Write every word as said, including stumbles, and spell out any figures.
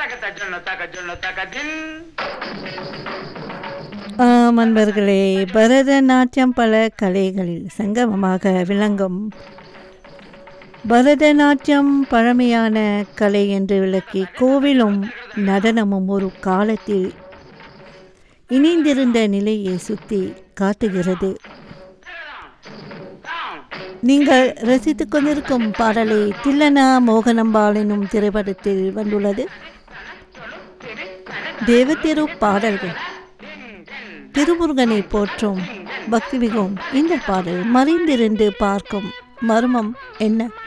ஆம் அன்பர்களே, பரதநாட்டியம் பல கலைகளில் சங்கமமாக விளங்கும். பரதநாட்டியம் பழமையான கலை என்று விளக்கி கோவிலும் நடனமும் ஒரு காலத்தில் இணைந்திருந்த நிலையை சுட்டி காட்டுகிறது. நீங்கள் ரசித்துக் கொண்டிருக்கும் பாடலை தில்லனா மோகனம்பாள் எனும் திரைப்படத்தில் வந்துள்ளது. தேவத்திரு பாடல்கள் திருமுருகனை போற்றும் பக்தி மிகவும் இந்த பாடல் மறைந்திருந்து பார்க்கும் மர்மம் என்ன?